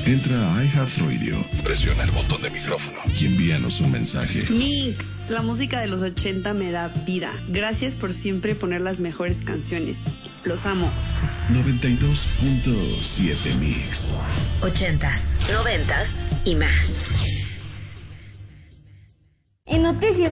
Entra a iHeartRadio, presiona el botón de micrófono y envíanos un mensaje. Mix, la música de los 80 me da vida. Gracias por siempre poner las mejores canciones. Los amo. 92.7 Mix. 80s, 90s y más. En noticias.